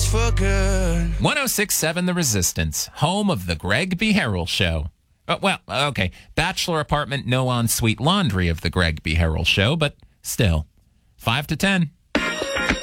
for good. 106.7 The Resistance, home of the Greg B. Harrell Show. Okay, bachelor apartment, no ensuite laundry of the Greg B. Harrell Show, but still, 5 to 10.